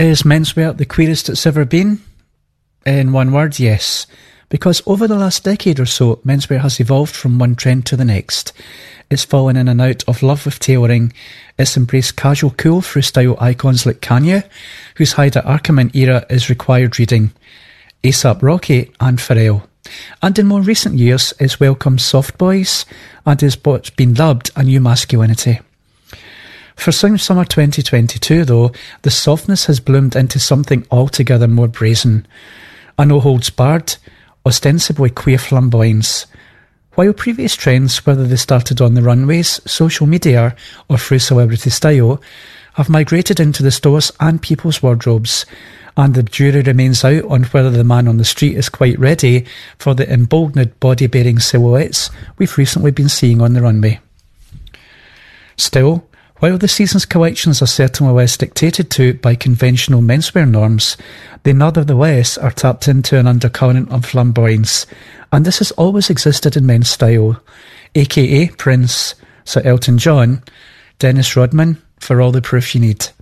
Is menswear the queerest it's ever been? In one word, yes. Because over the last decade or so, menswear has evolved from one trend to the next. It's fallen in and out of love with tailoring. It's embraced casual cool through style icons like Kanye, whose Hyde Ackerman era is required reading, A$AP Rocky and Pharrell. And in more recent years, it's welcomed soft boys and is what's been dubbed a new masculinity. For summer 2022, though, the softness has bloomed into something altogether more brazen. A no-holds-barred, ostensibly queer flamboyance. While previous trends, whether they started on the runways, social media, or through celebrity style, have migrated into the stores and people's wardrobes, and the jury remains out on whether the man on the street is quite ready for the emboldened body-bearing silhouettes we've recently been seeing on the runway. Still, while the season's collections are certainly less dictated to by conventional menswear norms, they nevertheless are tapped into an undercurrent of flamboyance, and this has always existed in men's style, aka Prince, Sir Elton John, Dennis Rodman, for all the proof you need.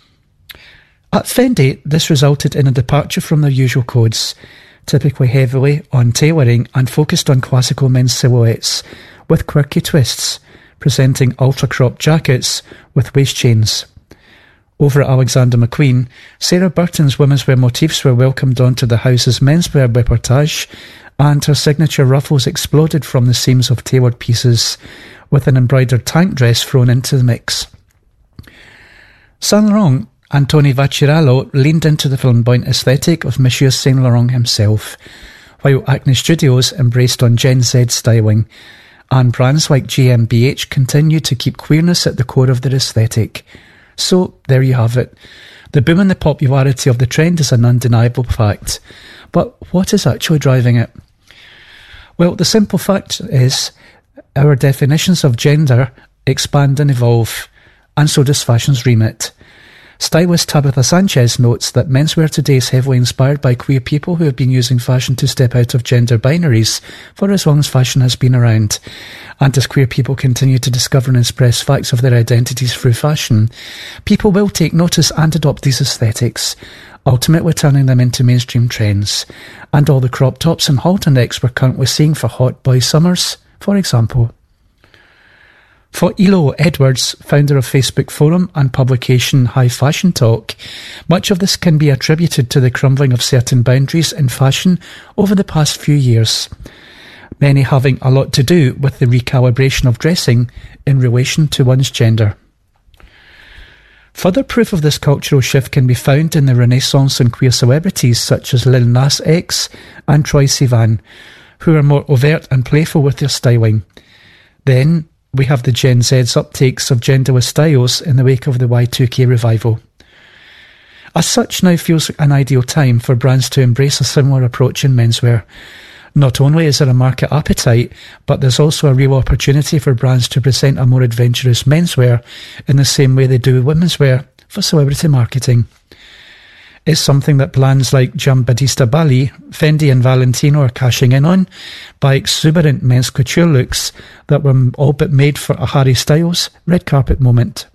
At Fendi, this resulted in a departure from their usual codes, typically heavily on tailoring and focused on classical men's silhouettes, with quirky twists, presenting ultra-cropped jackets with waist chains. Over at Alexander McQueen, Sarah Burton's womenswear motifs were welcomed onto the house's menswear reportage, and her signature ruffles exploded from the seams of tailored pieces, with an embroidered tank dress thrown into the mix. Saint Laurent and Tony Vaccarello leaned into the flamboyant aesthetic of Monsieur Saint Laurent himself, while Acne Studios embraced on Gen Z styling, and brands like GmbH continue to keep queerness at the core of their aesthetic. So, there you have it. The boom in the popularity of the trend is an undeniable fact. But what is actually driving it? Well, the simple fact is, our definitions of gender expand and evolve, and so does fashion's remit. Stylist Tabitha Sanchez notes that menswear today is heavily inspired by queer people who have been using fashion to step out of gender binaries for as long as fashion has been around. And as queer people continue to discover and express facts of their identities through fashion, people will take notice and adopt these aesthetics, ultimately turning them into mainstream trends. And all the crop tops and halter necks we're currently seeing for hot boy summers, for example. For Elo Edwards, founder of Facebook forum and publication High Fashion Talk, much of this can be attributed to the crumbling of certain boundaries in fashion over the past few years, many having a lot to do with the recalibration of dressing in relation to one's gender. Further proof of this cultural shift can be found in the renaissance in queer celebrities such as Lil Nas X and Troye Sivan, who are more overt and playful with their styling. Then, we have the Gen Z's uptakes of genderless styles in the wake of the Y2K revival. As such, now feels an ideal time for brands to embrace a similar approach in menswear. Not only is there a market appetite, but there's also a real opportunity for brands to present a more adventurous menswear in the same way they do womenswear for celebrity marketing. It's something that brands like Giambattista Bali, Fendi and Valentino are cashing in on by exuberant men's couture looks that were all but made for a Harry Styles red carpet moment.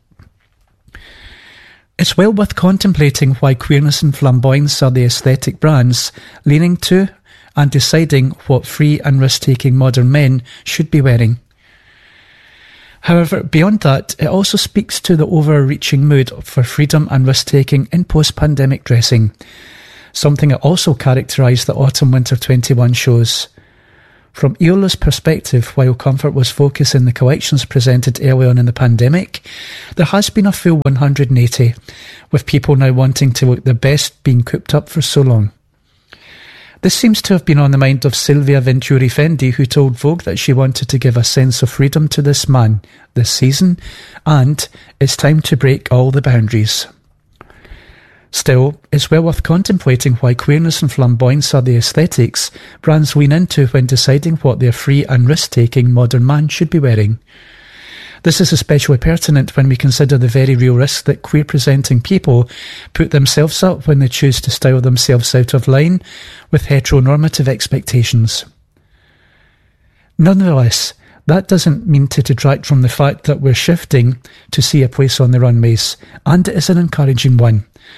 It's well worth contemplating why queerness and flamboyance are the aesthetic brands leaning to and deciding what free and risk-taking modern men should be wearing. However, beyond that, it also speaks to the overreaching mood for freedom and risk-taking in post-pandemic dressing, something that also characterised the Autumn-Winter 21 shows. From Iola's perspective, while comfort was focused in the collections presented early on in the pandemic, there has been a full 180, with people now wanting to look the best being cooped up for so long. This seems to have been on the mind of Silvia Venturi Fendi, who told Vogue that she wanted to give a sense of freedom to this man this season, and it's time to break all the boundaries. Still, it's well worth contemplating why queerness and flamboyance are the aesthetics brands lean into when deciding what their free and risk-taking modern man should be wearing. This is especially pertinent when we consider the very real risk that queer-presenting people put themselves up when they choose to style themselves out of line with heteronormative expectations. Nonetheless, that doesn't mean to detract from the fact that we're shifting to see a place on the runways, and it is an encouraging one.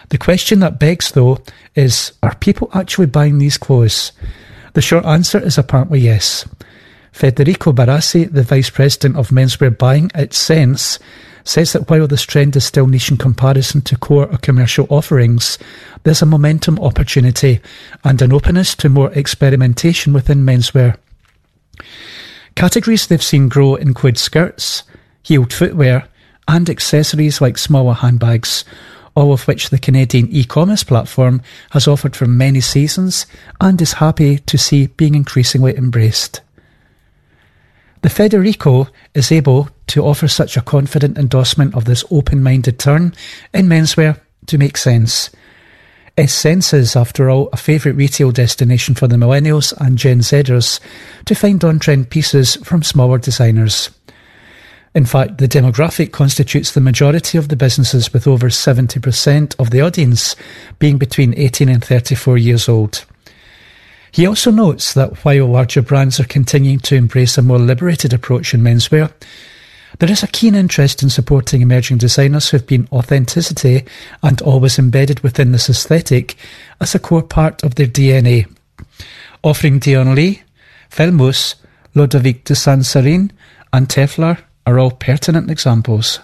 The question that begs, though, is, are people actually buying these clothes? The short answer is apparently yes. Federico Barassi, the Vice President of Menswear Buying at Sense, says that while this trend is still niche in comparison to core or commercial offerings, there's a momentum opportunity and an openness to more experimentation within menswear. Categories they've seen grow include skirts, heeled footwear, and accessories like smaller handbags, all of which the Canadian e-commerce platform has offered for many seasons and is happy to see being increasingly embraced. The Federico is able to offer such a confident endorsement of this open-minded turn in menswear to make sense. Sense is, after all, a favourite retail destination for the millennials and Gen Zers to find on-trend pieces from smaller designers. In fact, the demographic constitutes the majority of the businesses, with over 70% of the audience being between 18 and 34 years old. He also notes that while larger brands are continuing to embrace a more liberated approach in menswear, there is a keen interest in supporting emerging designers who have been authenticity and always embedded within this aesthetic as a core part of their DNA. Offering Dion Lee, Filmus, Ludovic de Saint-Serine and Teflar are all pertinent examples.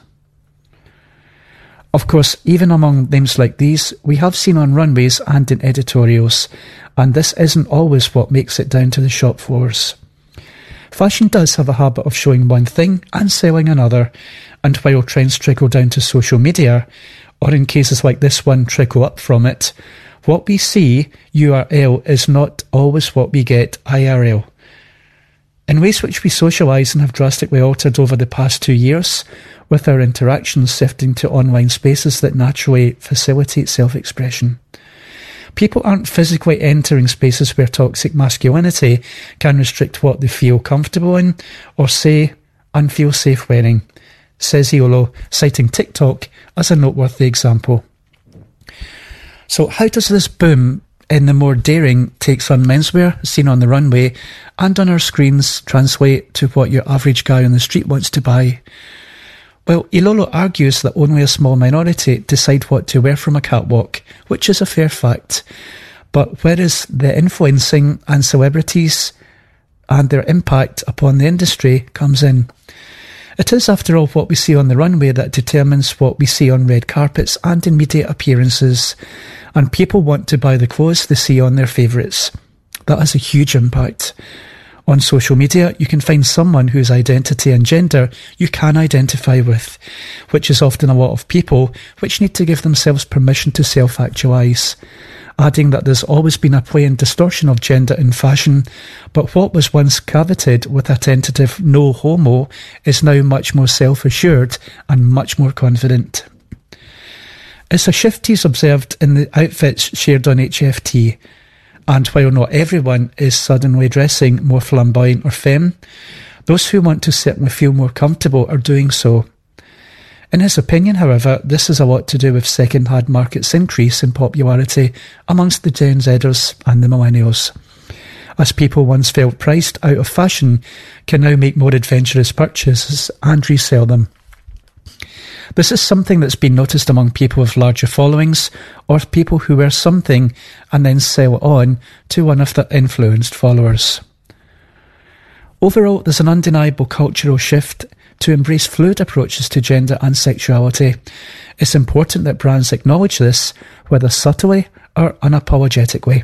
Of course, even among names like these, we have seen on runways and in editorials, and this isn't always what makes it down to the shop floors. Fashion does have a habit of showing one thing and selling another, and while trends trickle down to social media, or in cases like this one trickle up from it, what we see URL is not always what we get IRL. In ways which we socialise and have drastically altered over the past 2 years, with our interactions shifting to online spaces that naturally facilitate self-expression. People aren't physically entering spaces where toxic masculinity can restrict what they feel comfortable in or say and feel safe wearing, says Iolo, citing TikTok as a noteworthy example. So how does this boom in the more daring takes on menswear seen on the runway and on our screens translate to what your average guy on the street wants to buy? Well, Ilolo argues that only a small minority decide what to wear from a catwalk, which is a fair fact. But where is the influencing and celebrities and their impact upon the industry comes in? It is, after all, what we see on the runway that determines what we see on red carpets and in media appearances, and people want to buy the clothes they see on their favourites. That has a huge impact. On social media, you can find someone whose identity and gender you can identify with, which is often a lot of people which need to give themselves permission to self-actualise, adding that there's always been a play and distortion of gender in fashion, but what was once caveated with a tentative no homo is now much more self-assured and much more confident. It's a shift he's observed in the outfits shared on HFT, and while not everyone is suddenly dressing more flamboyant or femme, those who want to certainly feel more comfortable are doing so. In his opinion, however, this is a lot to do with second-hand market's increase in popularity amongst the Gen Zers and the millennials, as people once felt priced out of fashion can now make more adventurous purchases and resell them. This is something that's been noticed among people with larger followings, or people who wear something and then sell it on to one of their influenced followers. Overall, there's an undeniable cultural shift to embrace fluid approaches to gender and sexuality. It's important that brands acknowledge this, whether subtly or unapologetically.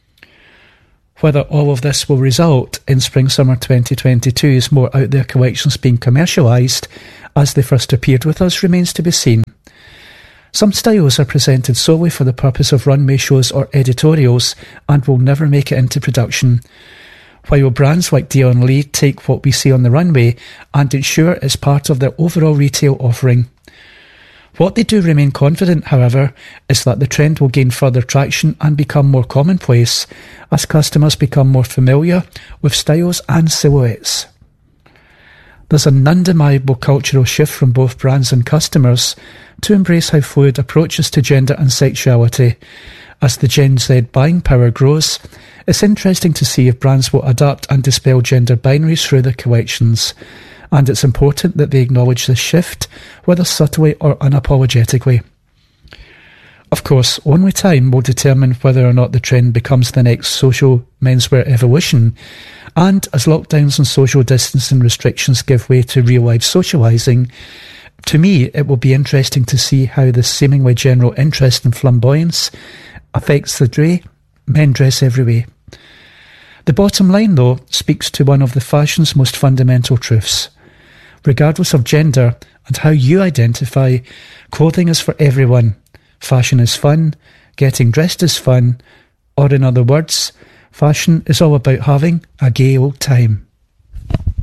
Whether all of this will result in Spring-Summer 2022's more out-there collections being commercialised as they first appeared with us remains to be seen. Some styles are presented solely for the purpose of runway shows or editorials and will never make it into production, while brands like Dion Lee take what we see on the runway and ensure it's part of their overall retail offering. What they do remain confident, however, is that the trend will gain further traction and become more commonplace as customers become more familiar with styles and silhouettes. There's an undeniable cultural shift from both brands and customers to embrace how fluid approaches to gender and sexuality. As the Gen Z buying power grows, it's interesting to see if brands will adapt and dispel gender binaries through their collections, and it's important that they acknowledge this shift, whether subtly or unapologetically. Of course, only time will determine whether or not the trend becomes the next social menswear evolution, and as lockdowns and social distancing restrictions give way to real-life socialising, to me it will be interesting to see how this seemingly general interest in flamboyance affects the way men dress every way. The bottom line, though, speaks to one of the fashion's most fundamental truths. Regardless of gender and how you identify, clothing is for everyone. Fashion is fun, getting dressed is fun, or in other words, fashion is all about having a gay old time.